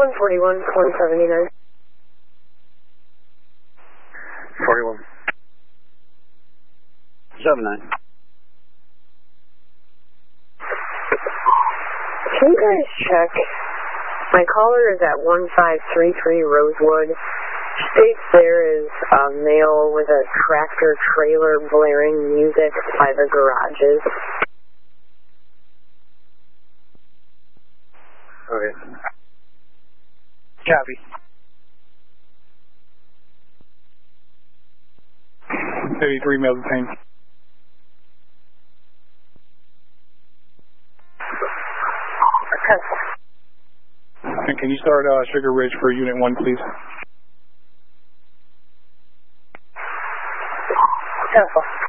141, 179. 41. 79. Can you guys check? My caller is at 1533 Rosewood. States there is a male with a tractor trailer blaring music by the garages. Okay. Copy. Maybe 3 males detained. And can you start Sugar Ridge for Unit 1, please? Careful.